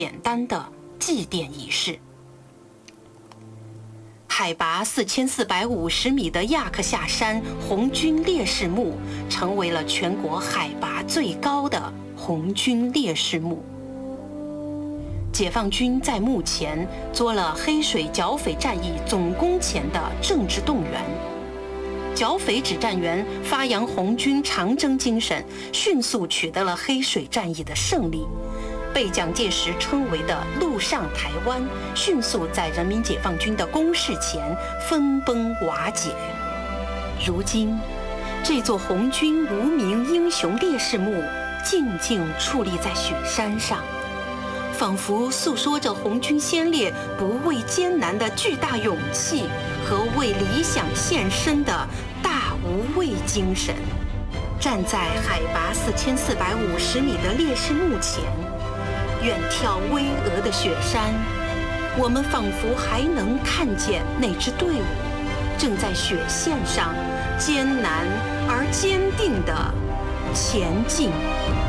简单的祭奠仪式。海拔4450米的亚克夏山红军烈士墓成为了全国海拔最高的红军烈士墓。解放军在墓前做了黑水剿匪战役总攻前的政治动员，剿匪指战员发扬红军长征精神，迅速取得了黑水战役的胜利，被蒋介石称为的陆上台湾迅速在人民解放军的攻势前分崩瓦解。如今这座红军无名英雄烈士墓静静矗立在雪山上，仿佛诉说着红军先烈不畏艰难的巨大勇气和为理想献身的大无畏精神。站在海拔4450米的烈士墓前，远眺巍峨的雪山，我们仿佛还能看见那支队伍正在雪线上艰难而坚定地前进。